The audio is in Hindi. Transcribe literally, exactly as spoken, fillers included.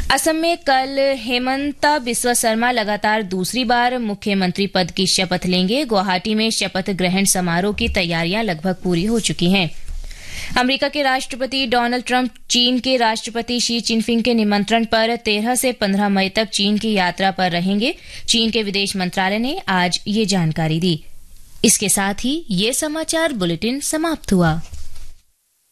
असम में कल हेमंता बिस्वा शर्मा लगातार दूसरी बार मुख्यमंत्री पद की शपथ लेंगे। गुवाहाटी में शपथ ग्रहण समारोह की तैयारियां लगभग पूरी हो चुकी हैं। अमेरिका के राष्ट्रपति डोनाल्ड ट्रंप चीन के राष्ट्रपति शी जिनपिंग के निमंत्रण पर तेरह से पंद्रह मई तक चीन की यात्रा पर रहेंगे। चीन के विदेश मंत्रालय ने आज ये जानकारी दी। इसके साथ ही ये समाचार बुलेटिन समाप्त हुआ।